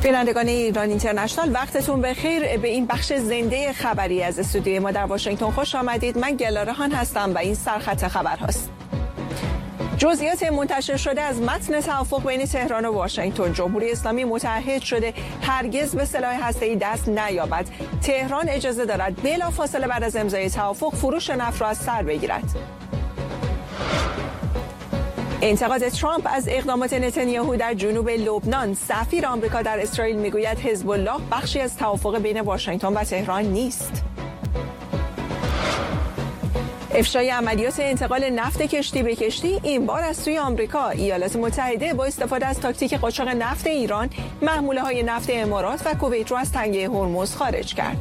بینندگان ایران اینترنشنال وقتتون بخیر. به این بخش زنده خبری از استودیوی ما در واشنگتن خوش آمدید. من گلارهان هستم و این سرخط خبرهاست. جزئیات منتشر شده از متن توافق بین تهران و واشنگتن. جمهوری اسلامی متعهد شده هرگز به سلاح هسته‌ای دست نیابد. تهران اجازه دارد بلافاصله بعد از امضای توافق فروش نفت را از سر بگیرد. انتقاد ترامپ از اقدامات نتانیاهو در جنوب لبنان. سفیر آمریکا در اسرائیل میگوید حزب الله بخشی از توافق بین واشنگتن و تهران نیست. افشای عملیات انتقال نفت کشتی به کشتی این بار از سوی آمریکا. ایالات متحده با استفاده از تاکتیک قاچاق نفت ایران محموله‌های نفت امارات و کویت را از تنگه هرمز خارج کرد.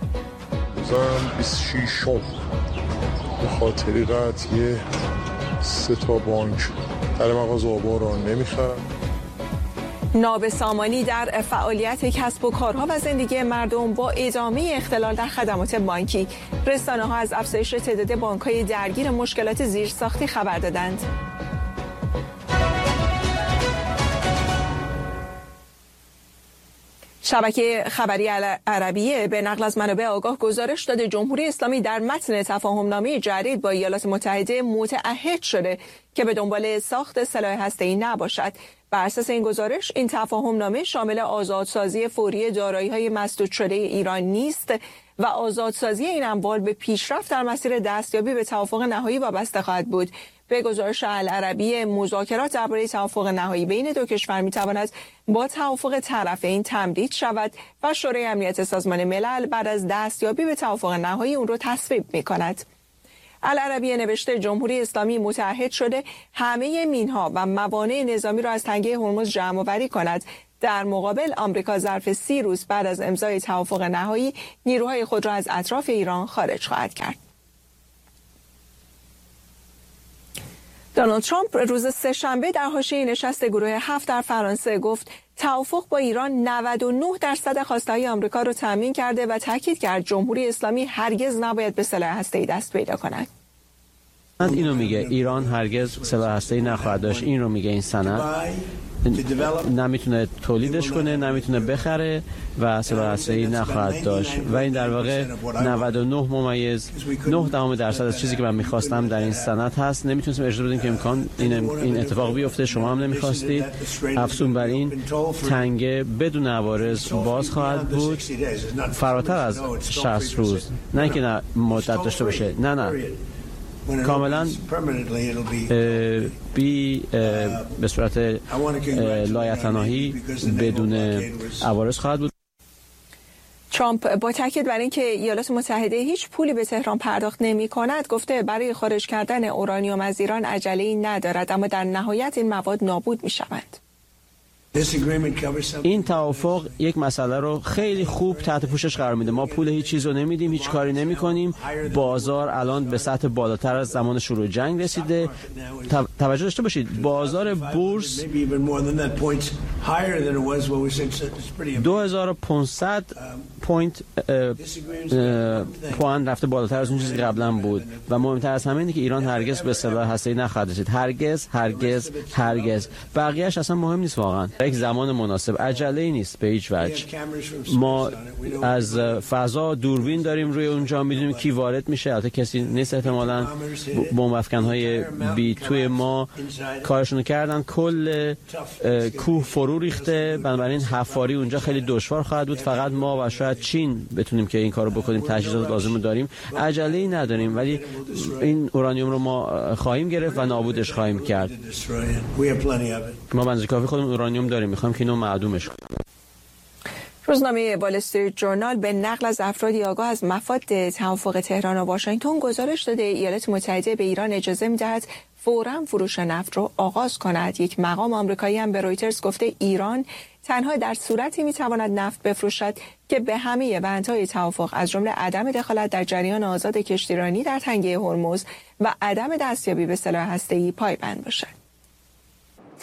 26 به خاطر قطعی 3 تا بانک در مغازه آبا را نمیخرن. نابسامانی در فعالیت کسب و کارها و زندگی مردم با ادامه اختلال در خدمات بانکی. رسانه‌ها از افزایش تعداد بانک‌های درگیر مشکلات زیرساختی خبر دادند. شبکه خبری عربیه به نقل از منابع آگاه گزارش داده جمهوری اسلامی در متن تفاهمنامه جدید با ایالات متحده متعهد شده که به دنبال ساخت سلاح هسته‌ای نباشد. بر اساس این گزارش این تفاهمنامه شامل آزادسازی فوری دارایی‌های مسدود شده ایران نیست و آزادسازی این اموال به پیشرفت در مسیر دستیابی به توافق نهایی وابسته خواهد بود. به گزارش العربی مذاکرات درباره توافق نهایی بین دو کشور می‌تواند با توافق طرفین تمدید شود و شورای امنیت سازمان ملل بعد از دستیابی به توافق نهایی اون را تصویب می‌کند. العربی نوشته جمهوری اسلامی متعهد شده همه مینها و موانع نظامی را از تنگه هرمز جمع‌آوری کند. در مقابل آمریکا ظرف 30 روز بعد از امضای توافق نهایی نیروهای خود را از اطراف ایران خارج خواهد کرد. دونالد ترامپ روز سه‌شنبه در حاشیه نشست گروه 7 در فرانسه گفت توافق با ایران 99% خواسته‌های آمریکا را تامین کرده و تاکید کرد جمهوری اسلامی هرگز نباید به سلاح هسته‌ای دست پیدا کند. اینو میگه ایران هرگز سلاح هسته‌ای نخواهد داشت. این رو میگه این سند. نمیتونه تولیدش کنه، نمیتونه بخره و سلاح هسته‌ای نخواهد داشت و این در واقع 99.9% از چیزی که من میخواستم در این سند هست. نمیتونستیم اجازه بدیم که امکان این اتفاق بیفته. شما هم نمیخواستید. افزون بر این تنگه بدون عوارض باز خواهد بود فراتر از 60 روز. نه که مدت داشته باشه، نه کاملا به صورت لایتناهی بدون عوارض خواهد بود. ترامپ با تاکید بر اینکه ایالات متحده هیچ پولی به تهران پرداخت نمی‌کند گفته برای خارج کردن اورانیوم از ایران عجله‌ای ندارد، اما در نهایت این مواد نابود می‌شوند. این توافق یک مسئله رو خیلی خوب تحت پوشش قرار میده. ما پول هیچ چیز رو نمیدیم، هیچ کاری نمی‌کنیم. بازار الان به سطح بالاتر از زمان شروع جنگ رسیده. توجه داشته باشید بازار بورس 2500 پوان رفته بالاتر از اون چیزی که قبلا بود و مهمتر از همه اینه که ایران هرگز به سلاح هسته‌ای نخواهد رسید. هرگز. بقیه‌اش اصلا مهم نیست واقعا. یک زمان مناسب، عجله‌ای نیست به هیچ وجه. ما از فضا دوربین داریم روی اونجا، میدونیم کی وارد میشه. البته کسی نیست احتمالاً. بمب افکن‌های بی توی ما کارشون کردن، کل کوه فرو ریخته، بنابراین حفاری اونجا خیلی دشوار خواهد بود. فقط ما و شاید چین بتونیم که این کارو بکنیم. تجهیزات لازم رو داریم، عجله‌ای نداریم، ولی این اورانیوم رو ما خواهیم گرفت و نابودش خواهیم کرد. ما بنز کافی خودمون اورانیوم داریم، میخوایم که اینو معدومش کنیم. روزنامه وال استریت جورنال به نقل از افرادی آگاه از مفاد توافق تهران و واشنگتن گزارش داده ایالات متحده به ایران اجازه می‌دهد فوراً فروش نفت رو آغاز کند. یک مقام آمریکایی هم به رویترز گفته ایران تنها در صورتی می‌تواند نفت بفروشد که به همه بندهای توافق از جمله عدم دخالت در جریان آزاد کشتیرانی در تنگه هرمز و عدم دستیابی به سلاح هسته‌ای پایبند باشد.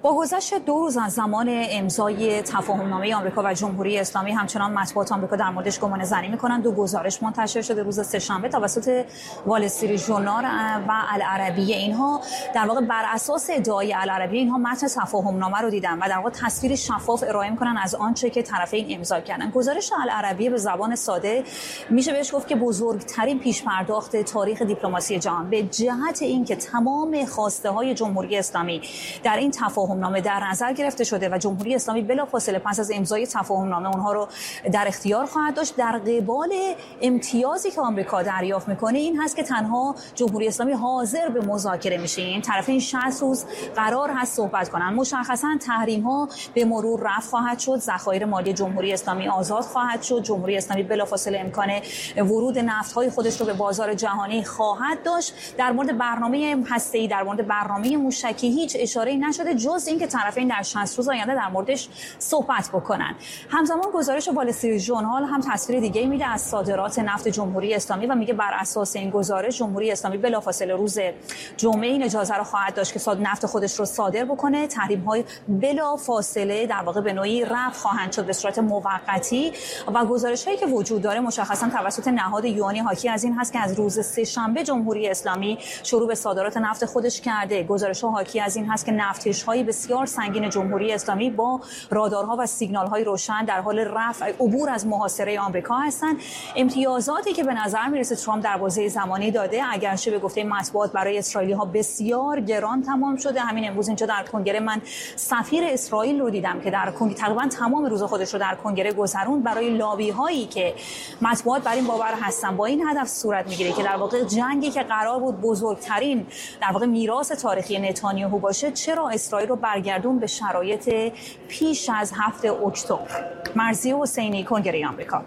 با گذشت 2 روز از زمان امضای تفاهمنامه آمریکا و جمهوری اسلامی، همچنان مطبوعات آمریکا در موردش گمان زنی می‌کنند. 2 گزارش منتشر شده روز سه‌شنبه توسط وال استریت ژورنال و العربیه. اینها در واقع بر اساس ادعای العربیه اینها متن تفاهمنامه رو دیدن و در واقع تصویر شفاف ارائه می‌کنن از آنچه که طرفین امضا کردن. گزارش العربیه به زبان ساده میشه بهش گفت که بزرگترین پیش‌پرداخت تاریخ دیپلماسی جهان به جهت اینکه تمام خواسته‌های جمهوری اسلامی در این تفاهمنامه در نظر گرفته شده و جمهوری اسلامی بلافاصله پس از امضای تفاهمنامه اونها رو در اختیار خواهد داشت. در قبال امتیازی که آمریکا دریافت میکنه این هست که تنها جمهوری اسلامی حاضر به مذاکره میشه. این طرفین 60 روز قرار هست صحبت کنن. مشخصا تحریم ها به مرور رفع خواهد شد، ذخایر مالی جمهوری اسلامی آزاد خواهد شد، جمهوری اسلامی بلافاصله امکان ورود نفت های خودش رو به بازار جهانی خواهد داشت. در مورد برنامه هسته‌ای، در مورد برنامه موشکی هیچ اشاره‌ای نشده جز اینکه طرفین در 60 روز آینده در موردش صحبت بکنن. همزمان گزارش وال استریت ژورنال هم تصویر دیگه میده از صادرات نفت جمهوری اسلامی و میگه بر اساس این گزارش جمهوری اسلامی بلافاصله روز جمعه این اجازه رو خواهد داشت که نفت خودش رو صادر بکنه. تحریم‌های بلافاصله در واقع به نوعی رفع خواهند شد به صورت موقتی و گزارش‌هایی که وجود داره مشخصا توسط نهاد یوانی حاکی از این هست که از روز سه‌شنبه جمهوری اسلامی شروع به صادرات نفت خودش کرده. گزارش‌ها حاکی از این هست که نفتکش‌های بسیار سنگین جمهوری اسلامی با رادارها و سیگنال‌های روشن در حال رفع عبور از محاصره آمریکا هستند. امتیازاتی که به نظر میرسه ترامپ در بازه زمانی داده اگرچه به گفته مطبوعات برای اسرائیلی‌ها بسیار گران تمام شده. همین امروز اینجا در کنگره من سفیر اسرائیل رو دیدم که در کنگره تقریبا تمام روز خودش رو در کنگره گذروند برای لابی‌هایی که مطبوعات بر این باور هستن با این هدف صورت میگیره که در واقع جنگی که قرار بود بزرگترین در واقع میراث تاریخی نتانیاهو باشه چرا اسرائیل رو برگردون به شرایط پیش از 7 اکتبر. مرضیه حسینی، کنگره آمریکا.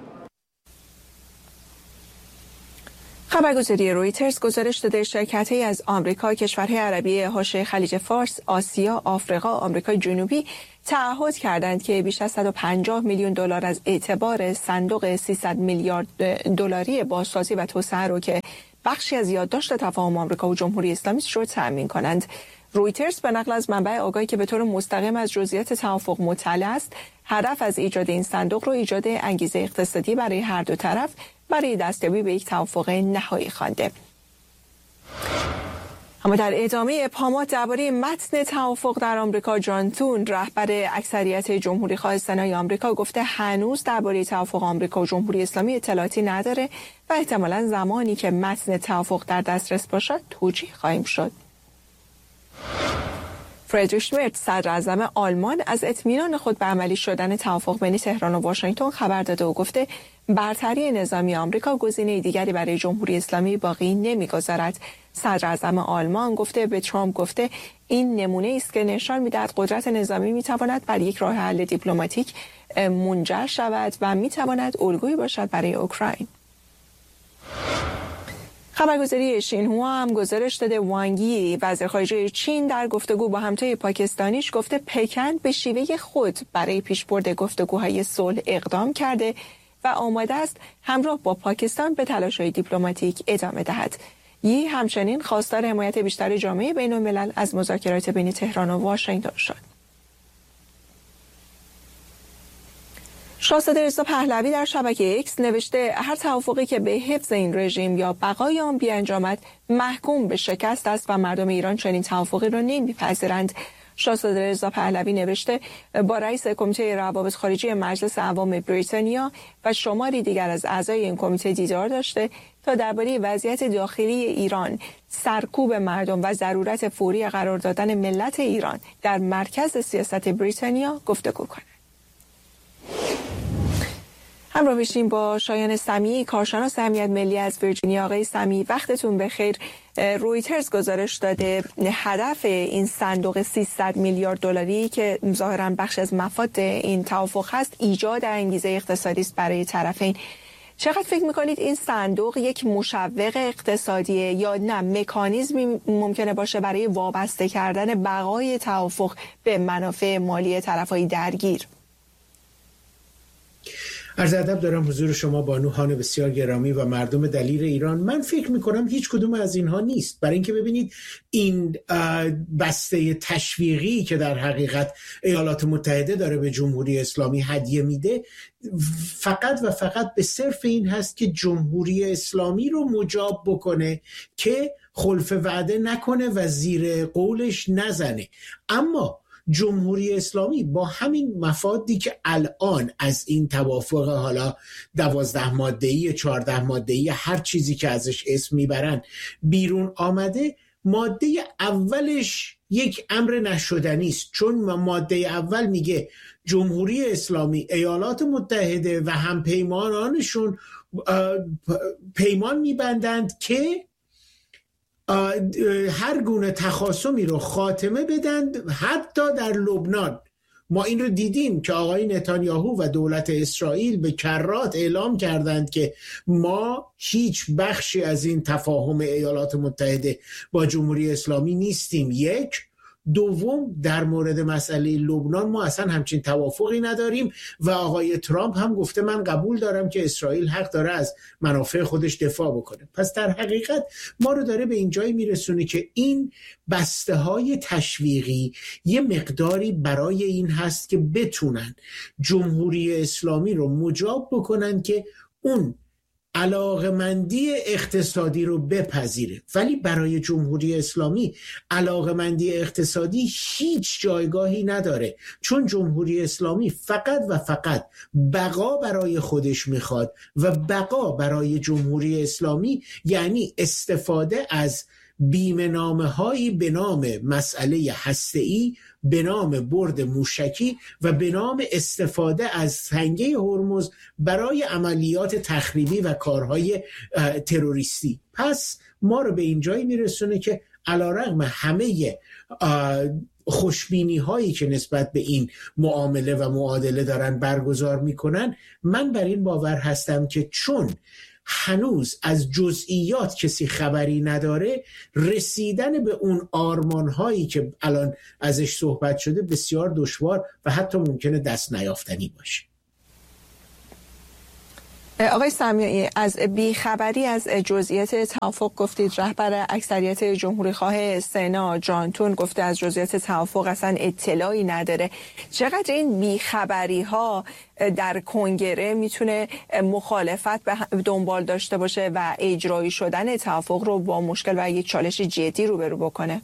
خبرگزاری رویترز گزارش داده شرکت‌هایی از آمریکا، کشورهای عربی حاشیه خلیج فارس، آسیا، آفریقا، آمریکای جنوبی تعهد کردند که بیش از 150 میلیون دلار از اعتبار صندوق 300 میلیارد دلاری بازسازی و توسعه رو که بخشی از یادداشت تفاهم آمریکا و جمهوری اسلامی رو تأمین کنند. رویترز به نقل از منبع آگاهی که به طور مستقیم از جزئیات توافق مطلع است، هدف از ایجاد این صندوق رو ایجاد انگیزه اقتصادی برای هر دو طرف برای دستیابی به یک توافق نهایی خوانده. اما در ادامه ابهامات درباره متن توافق در آمریکا، جان تون رهبر اکثریت جمهوری خواه سنای آمریکا گفته هنوز درباره توافق آمریکا و جمهوری اسلامی اطلاعاتی نداره و احتمالاً زمانی که متن توافق در دسترس باشد توجیه خواهیم شد. فریدریش مرتز صدر اعظم آلمان از اطمینان خود به عملی شدن توافق بین تهران و واشنگتن خبر داده و گفته برتری نظامی آمریکا گزینه دیگری برای جمهوری اسلامی باقی نمی‌گذارد. صدر اعظم آلمان گفته به ترامپ گفته این نمونه است که نشان می‌دهد قدرت نظامی می‌تواند بر یک راه حل دیپلماتیک منجر شود و می‌تواند الگویی باشد برای اوکراین. خبرگزاری شینهوا هم گزارش داده وانگ یی وزیر خارجه چین در گفتگو با همتای پاکستانیش گفته پکن به شیوه خود برای پیشبرد گفتگوهای صلح اقدام کرده و آماده است همراه با پاکستان به تلاش‌های دیپلماتیک ادامه دهد. یی همچنین خواستار حمایت بیشتر جامعه بین‌الملل از مذاکرات بین تهران و واشنگتن شد. شاهزاده رضا پهلوی در شبکه اکس نوشته هر توافقی که به حفظ این رژیم یا بقای آن بیانجامد محکوم به شکست است و مردم ایران چنین توافقی را نمیپذیرند. شاهزاده رضا پهلوی نوشته با رئیس کمیته روابط خارجی مجلس عوام بریتانیا و شماری دیگر از اعضای این کمیته دیدار داشته تا درباره وضعیت داخلی ایران، سرکوب مردم و ضرورت فوری قرار دادن ملت ایران در مرکز سیاست بریتانیا گفتگو کنند. همراه بشیم با شایان سمیعی، کارشناس امنیت ملی از ویرجینیا. آقای سمیعی وقتتون بخیر. رویترز گزارش داده هدف این صندوق 300 میلیارد دلاری که ظاهراً بخش از مفاد این توافق هست ایجاد انگیزه اقتصادی است برای طرفین. چقدر فکر میکنید این صندوق یک مشوق اقتصادیه یا نه مکانیزمی ممکنه باشه برای وابسته کردن بقای توافق به منافع مالی طرفای درگیر؟ عرض ادب دارم حضور شما بانوان بسیار گرامی و مردم دلیر ایران. من فکر میکنم هیچ کدوم از اینها نیست، برای اینکه ببینید این بسته تشویقی که در حقیقت ایالات متحده داره به جمهوری اسلامی هدیه میده فقط و فقط به صرف این هست که جمهوری اسلامی رو مجاب بکنه که خلف وعده نکنه و زیر قولش نزنه. اما جمهوری اسلامی با همین مفادی که الان از این توافق حالا 12 ماده‌ای 14 ماده‌ای هر چیزی که ازش اسم میبرن بیرون آمده، ماده اولش یک امر نشدنی است، چون ماده اول میگه جمهوری اسلامی ایالات متحده و همپیمانانشون پیمان میبندند که هر گونه تخاصمی رو خاتمه بدند، حتی در لبنان. ما این رو دیدیم که آقای نتانیاهو و دولت اسرائیل به کرات اعلام کردند که ما هیچ بخشی از این تفاهم ایالات متحده با جمهوری اسلامی نیستیم. یک. دوم، در مورد مسئله لبنان ما اصلا همچین توافقی نداریم و آقای ترامپ هم گفته من قبول دارم که اسرائیل حق داره از منافع خودش دفاع بکنه. پس در حقیقت ما رو داره به این جایی میرسونه که این بسته های تشویقی یه مقداری برای این هست که بتونن جمهوری اسلامی رو مجاب بکنن که اون علاقمندی اقتصادی رو بپذیره. ولی برای جمهوری اسلامی علاقمندی اقتصادی هیچ جایگاهی نداره، چون جمهوری اسلامی فقط و فقط بقا برای خودش میخواد و بقا برای جمهوری اسلامی یعنی استفاده از بیمه‌نامه هایی به نام مسئله هسته‌ای، به نام برد موشکی و به نام استفاده از تنگه هرمز برای عملیات تخریبی و کارهای تروریستی. پس ما رو به این جایی میرسونه که علیرغم همه خوشبینی هایی که نسبت به این معامله و معادله دارن برگزار میکنن، من بر این باور هستم که چون هنوز از جزئیات کسی خبری نداره، رسیدن به اون آرمان هایی که الان ازش صحبت شده بسیار دشوار و حتی ممکنه دست نیافتنی باشه. آقای سمیعی، از بیخبری از جزئیات توافق گفتید. رهبر اکثریت جمهوری خواه سنا جان تون گفته از جزئیات توافق اصلا اطلاعی نداره. چقدر این بیخبری ها در کنگره میتونه مخالفت به دنبال داشته باشه و اجرایی شدن توافق رو با مشکل و یک چالش جدی روبرو بکنه؟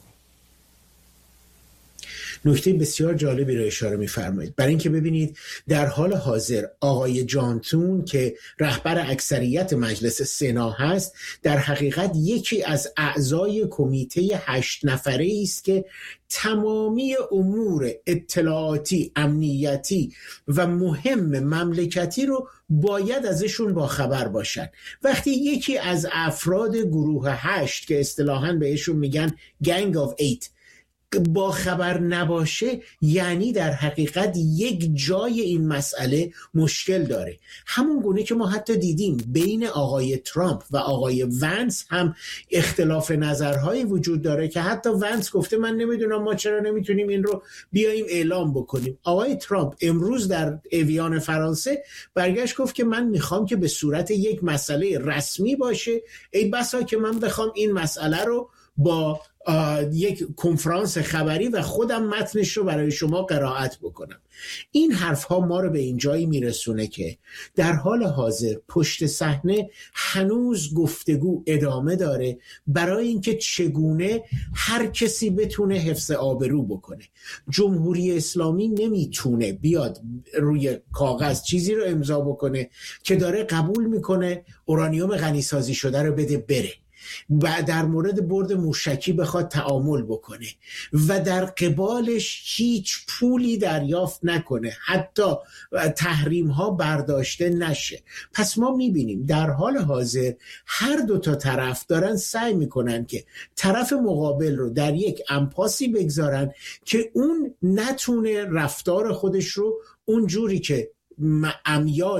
نکته بسیار جالبی رو اشاره می‌فرمایید. برای اینکه ببینید در حال حاضر آقای جان تون که رهبر اکثریت مجلس سنا هست، در حقیقت یکی از اعضای کمیته 8 نفره است که تمامی امور اطلاعاتی، امنیتی و مهم مملکتی رو باید ازشون باخبر باشن. وقتی یکی از افراد گروه 8 که اصطلاحاً بهشون میگن گنگ آف 8 با خبر نباشه، یعنی در حقیقت یک جای این مسئله مشکل داره. همون گونه که ما حتی دیدیم بین آقای ترامپ و آقای ونس هم اختلاف نظرهایی وجود داره که حتی ونس گفته من نمیدونم ما چرا نمیتونیم این رو بیاییم اعلام بکنیم. آقای ترامپ امروز در اویان فرانسه برگشت گفت که من میخوام که به صورت یک مسئله رسمی باشه، ای بسا که من بخوام این مسئله رو با یک کنفرانس خبری و خودم متنش رو برای شما قرائت بکنم. این حرف ها ما رو به این جایی میرسونه که در حال حاضر پشت صحنه هنوز گفتگو ادامه داره برای اینکه چگونه هر کسی بتونه حفظ آبرو بکنه. جمهوری اسلامی نمیتونه بیاد روی کاغذ چیزی رو امضا بکنه که داره قبول میکنه اورانیوم غنیسازی شده رو بده بره و در مورد برد موشکی بخواد تعامل بکنه و در قبالش هیچ پولی دریافت نکنه، حتی تحریم ها برداشته نشه. پس ما میبینیم در حال حاضر هر دو تا طرف دارن سعی میکنن که طرف مقابل رو در یک امپاسی بگذارن که اون نتونه رفتار خودش رو اون جوری که امیال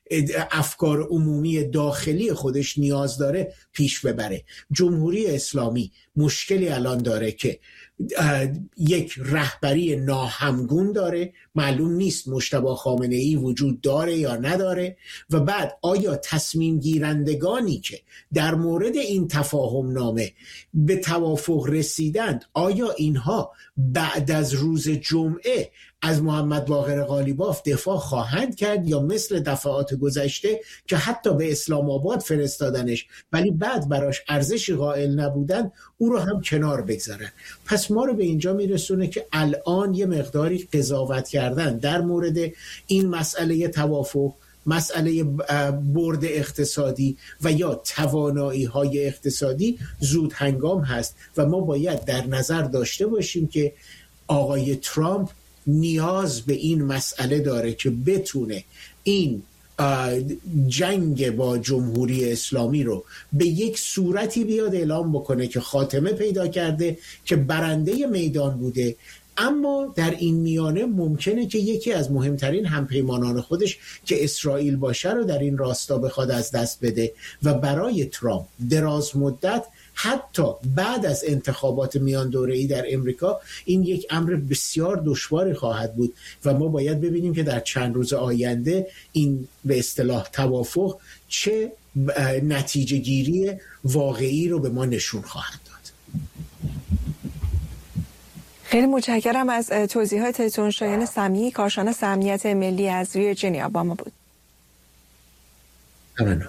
افکار عمومی داخلی خودش نیاز داره پیش ببره. جمهوری اسلامی مشکلی الان داره که یک رهبری ناهمگون داره، معلوم نیست مجتبی خامنه‌ای وجود داره یا نداره، و بعد آیا تصمیم گیرندگانی که در مورد این تفاهم نامه به توافق رسیدند آیا اینها بعد از روز جمعه از محمد باقر قالیباف دفاع خواهند کرد یا مثل دفعات گذشته که حتی به اسلام آباد فرستادنش ولی بعد براش ارزشی قائل نبودن او رو هم کنار بگذارن. پس ما رو به اینجا میرسونه که الان یه مقداری قضاوت کردن در مورد این مسئله توافق، مسئله برد اقتصادی و یا توانایی های اقتصادی زود هنگام هست و ما باید در نظر داشته باشیم که آقای ترامپ نیاز به این مسئله داره که بتونه این جنگ با جمهوری اسلامی رو به یک صورتی بیاد اعلام بکنه که خاتمه پیدا کرده، که برنده میدان بوده، اما در این میانه ممکنه که یکی از مهمترین همپیمانان خودش که اسرائیل باشه رو در این راستا بخواد از دست بده و برای ترامپ دراز مدت حتی بعد از انتخابات میان دوره‌ای در امریکا این یک امر بسیار دشواری خواهد بود و ما باید ببینیم که در چند روز آینده این به اصطلاح توافق چه نتیجه گیری واقعی رو به ما نشون خواهد داد. خیلی متشکرم از توضیحاتتون. شایان سمیعی، کارشناس امنیت ملی از ویرجینیا با ما بود. ممنون.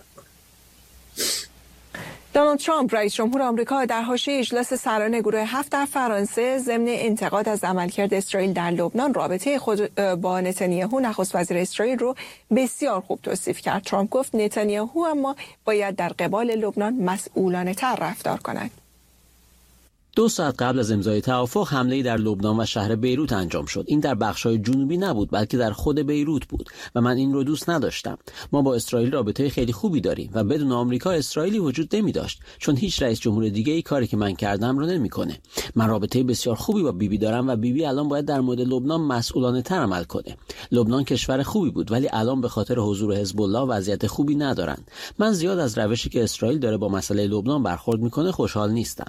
دونالد ترامپ رئیس جمهور آمریکا در حاشیه اجلاس سران گروه 7 در فرانسه ضمن انتقاد از عملکرد اسرائیل در لبنان رابطه خود با نتانیاهو نخست وزیر اسرائیل رو بسیار خوب توصیف کرد. ترامپ گفت نتانیاهو اما باید در قبال لبنان مسئولانه تر رفتار کند. 2 ساعت قبل از امضای توافق حمله‌ای در لبنان و شهر بیروت انجام شد. این در بخش‌های جنوبی نبود بلکه در خود بیروت بود و من این رو دوست نداشتم. ما با اسرائیل رابطه خیلی خوبی داریم و بدون آمریکا اسرائیلی وجود نمی‌داشت، چون هیچ رئیس جمهور دیگه‌ای کاری که من کردم رو نمی‌کنه. من رابطه بسیار خوبی با بیبی دارم و بیبی الان باید در مورد لبنان مسئولانه‌تر عمل کنه. لبنان کشور خوبی بود ولی الان به خاطر حضور حزب الله وضعیت خوبی ندارن. من زیاد از روشی که اسرائیل داره با مسئله لبنان برخورد می‌کنه خوشحال نیستم.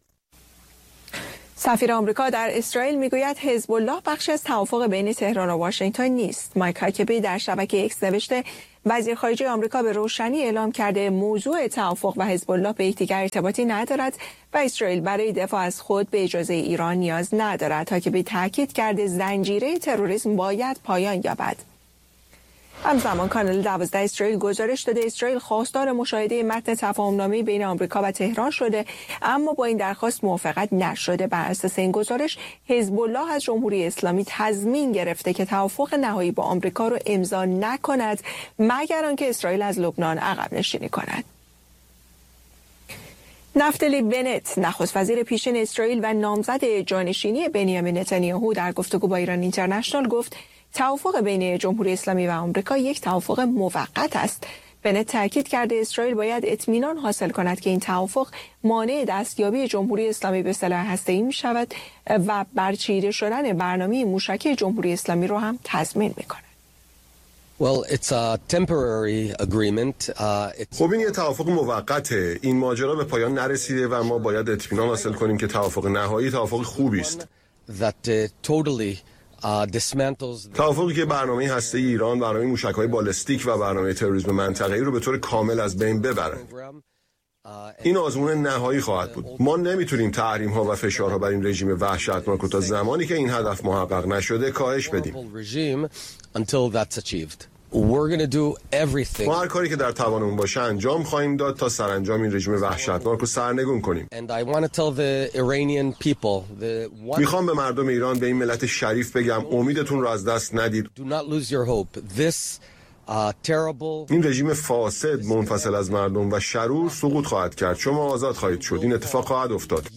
سفیر آمریکا در اسرائیل میگوید حزب الله بخشی از توافق بین تهران و واشنگتن نیست. مایک هاکبی در شبکه ایکس نوشته وزیر خارجه آمریکا به روشنی اعلام کرده موضوع توافق و حزب الله به یکدیگر ارتباطی ندارد و اسرائیل برای دفاع از خود به اجازه ایران نیاز ندارد. هاکبی تاکید کرده زنجیره تروریسم باید پایان یابد. همزمان کانال 12 اسرائیل گزارش داده اسرائیل خواستار مشاهده متن تفاهم‌نامه بین آمریکا و تهران شده اما با این درخواست موافقت نشده. بر اساس این گزارش حزب الله از جمهوری اسلامی تضمین گرفته که توافق نهایی با آمریکا را امضا نکند مگر آنکه اسرائیل از لبنان عقب نشینی کند. نفتالی بنت نخست وزیر پیشین اسرائیل و نامزد جانشینی بنیامین نتانیاهو در گفتگو با ایران اینترنشنال گفت توافق بین جمهوری اسلامی و آمریکا یک توافق موقت است. بنت تاکید کرده اسرائیل باید اطمینان حاصل کند که این توافق مانع دستیابی جمهوری اسلامی به سلاح هسته‌ای می‌شود و برچیده شدن برنامه موشکی جمهوری اسلامی رو هم تضمین می‌کند. خب این یه توافق موقته. این ماجرا به پایان نرسیده و ما باید اطمینان حاصل کنیم که توافق نهایی توافق خوبی است. توافقی که برنامه هسته‌ای ایران، برنامه موشک‌های بالستیک و برنامه تروریسم منطقه‌ای رو به طور کامل از بین ببره. این آزمون نهایی خواهد بود. ما نمیتونیم تحریم‌ها و فشارها بر این رژیم وحشتناک رو تا زمانی که این هدف محقق نشده کاهش بدیم. ما هر کاری که در توانمون باشه انجام خواهیم داد تا سرانجام این رژیم وحشتناک رو سرنگون کنیم. میخوام به مردم ایران، به این ملت شریف بگم امیدتون رو از دست ندید. این رژیم فاسد منفصل از مردم و شرور سقوط خواهد کرد. شما آزاد خواهید شد. این اتفاق خواهد افتاد.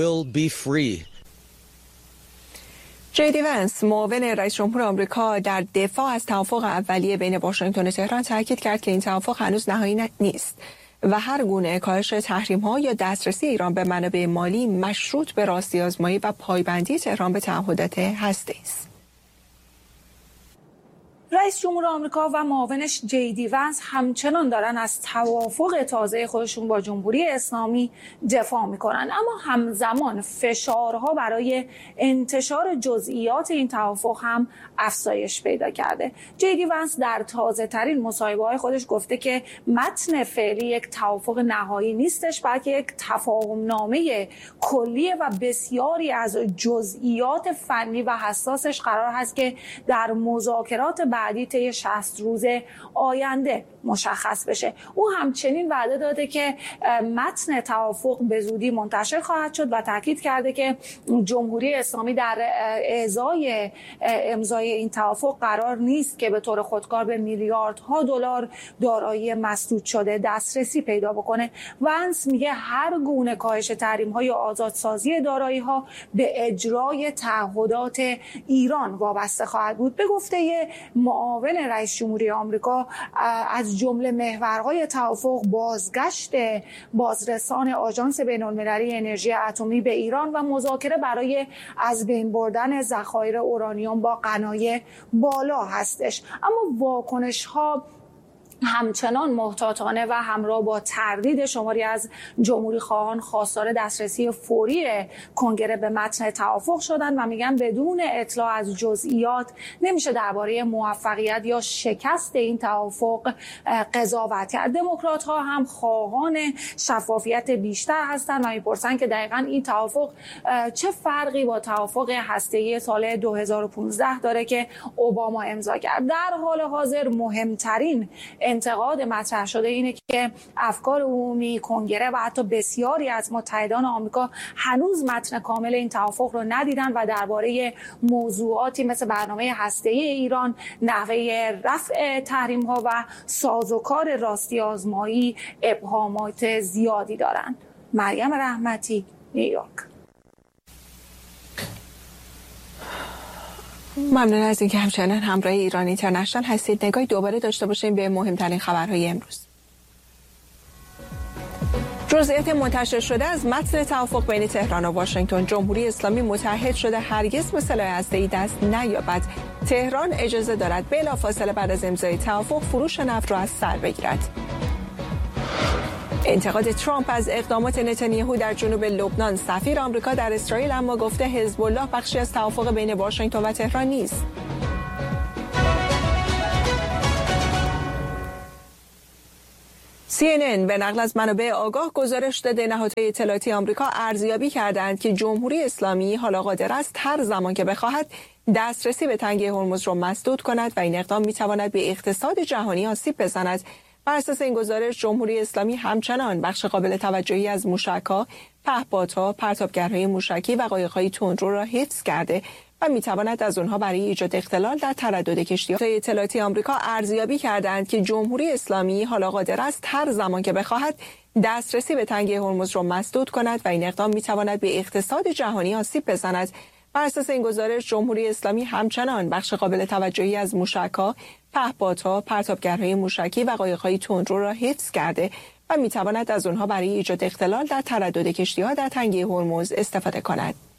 جی دی ونس معاون رئیس جمهور آمریکا در دفاع از توافق اولیه بین واشنگتن و تهران تاکید کرد که این توافق هنوز نهایی نیست و هر گونه کاهش تحریم‌ها یا دسترسی ایران به منابع مالی مشروط به راستی آزمایی و پایبندی تهران به تعهدات هسته‌ای است. رئیس جمهور آمریکا و معاونش JD ونس همچنان دارن از توافق تازه خودشون با جمهوری اسلامی دفاع میکنن، اما همزمان فشارها برای انتشار جزئیات این توافق هم افزایش پیدا کرده. JD ونس در تازه ترین مصاحبه‌های خودش گفته که متن فعلی یک توافق نهایی نیستش، بلکه یک تفاهمنامه کلیه و بسیاری از جزئیات فنی و حساسش قرار هست که در مذاکرات بعدی طی 60 روز آینده مشخص بشه. او همچنین وعده داده که متن توافق به زودی منتشر خواهد شد و تاکید کرده که جمهوری اسلامی در امضای این توافق قرار نیست که به طور خودکار به میلیاردها دلار دارایی مسدود شده دسترسی پیدا بکنه. ونس میگه هر گونه کاهش تحریم‌ها یا آزادسازی دارایی‌ها به اجرای تعهدات ایران وابسته خواهد بود. به گفته معاون رئیس جمهوری آمریکا، از جمله محورهای توافق بازگشت بازرسان آژانس بین‌المللی انرژی اتمی به ایران و مذاکره برای از بین بردن ذخایر اورانیوم با غنای بالا هستش. اما واکنش‌ها همچنان محتاطانه و همراه با تردید شماری از جمهوری خواهان خواستار دسترسی فوری کنگره به متن توافق شدند و میگن بدون اطلاع از جزئیات نمیشه درباره موفقیت یا شکست این توافق قضاوت کرد. دموکرات ها هم خواهان شفافیت بیشتر هستند و میپرسن که دقیقاً این توافق چه فرقی با توافق هسته‌ای سال 2015 داره که اوباما امضا کرد. در حال حاضر مهمترین انتقاد مطرح شده اینه که افکار عمومی، کنگره و حتی بسیاری از متحدان آمریکا هنوز متن کامل این توافق رو ندیدن و درباره موضوعاتی مثل برنامه هسته‌ای ایران، نحوه رفع تحریم‌ها و سازوکار راستی آزمایی ابهامات زیادی دارن. مریم رحمتی، نیویورک. ممنون از اینکه همچنان همراه ایران اینترنشنال هستید. نگاهی دوباره داشته باشیم به مهمترین خبرهای امروز. جزئیات منتشر شده از متن توافق بین تهران و واشنگتن. جمهوری اسلامی متحد شده هرگز به سلاح هسته‌ای دست نیابد. تهران اجازه دارد بلافاصله بعد از امضای توافق فروش نفت را از سر بگیرد. انتقاد ترامپ از اقدامات نتانیاهو در جنوب لبنان. سفیر آمریکا در اسرائیل اما گفته حزب الله بخشی از توافق بین واشنگتن و تهران نیست. CNN به نقل از منابع آگاه گزارش داده نهادهای اطلاعاتی آمریکا ارزیابی کردند که جمهوری اسلامی حالا قادر است هر زمان که بخواهد دسترسی به تنگه هرمز را مسدود کند و این اقدام می‌تواند به اقتصاد جهانی آسیب بزند. بر اساس این گزارش جمهوری اسلامی همچنان بخش قابل توجهی از موشک‌ها، پهپادها، پرتابگرهای موشکی و قایق‌های تندرو را حفظ کرده و می‌تواند از آنها برای ایجاد اختلال در تردد کشتی‌های اطلاعاتی آمریکا ارزیابی کردند که جمهوری اسلامی حالا قادر است هر زمان که بخواهد دسترسی به تنگه هرمز را مسدود کند و این اقدام می‌تواند به اقتصاد جهانی آسیب بزند. بر اساس این گزارش جمهوری اسلامی همچنان بخش قابل توجهی از موشک‌ها، پهپادها، پرتابگرهای موشکی و قایق‌های تندرو را حفظ کرده و می‌تواند از آنها برای ایجاد اختلال در تردد کشتی‌ها در تنگه هرمز استفاده کند.